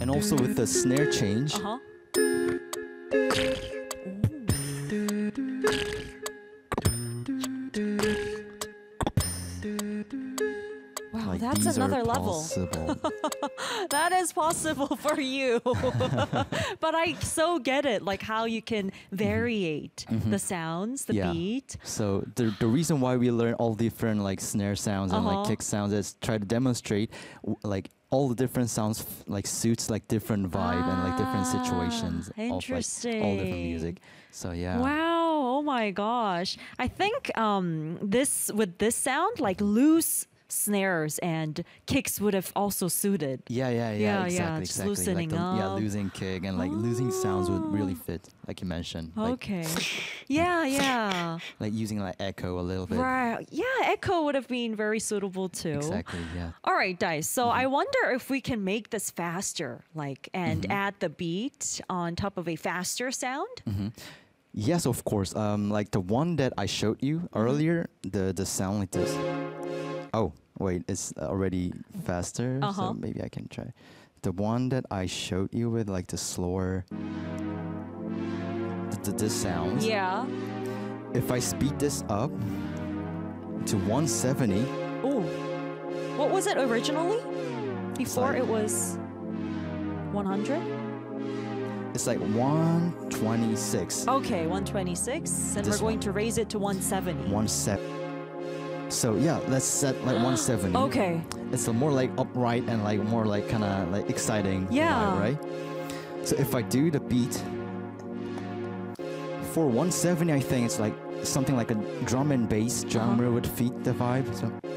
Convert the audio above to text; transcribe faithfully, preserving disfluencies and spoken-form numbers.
And also with the snare change. Uh-huh. Wow, Like, that's these are another level. possible. That is possible for you. But I so get it, like how you can variate the sounds, the Yeah. beat. So the the reason why we learn all different like snare sounds and Uh-huh. like kick sounds is try to demonstrate w- like all the different sounds f- like suits like different vibe and like different Ah, situations of like all different music. So yeah. Wow, oh my gosh. I think um this with this sound, like loose snares and kicks would have also suited. Yeah, yeah, yeah, Yeah, yeah, exactly, just exactly. loosening like the, Yeah, up. losing kick and like losing sounds would really Oh. fit, like you mentioned. Like, Okay. Yeah, yeah. like using like echo a little bit. Right. Yeah, echo would have been very suitable too. Exactly, yeah. All right, guys. So I wonder if we can make this faster, like, and add the beat on top of a faster sound. Yes, of course. Um, like the one that I showed you earlier, the the sound like this. Oh, wait, it's already faster, Uh-huh. so maybe I can try. The one that I showed you with like the slower, the, the, this sounds. Yeah. If I speed this up to one seventy, Oh, what was it originally? Before like- it was one hundred? it's like one twenty-six. Okay, one twenty-six. And This we're going one. to raise it to one seventy. one seven. So yeah, let's set like one seventy. Okay. It's a more like upright and like more like kind of like exciting Yeah. vibe, right? So if I do the beat for one seventy, I think it's like something like a drum and bass genre would fit the vibe. So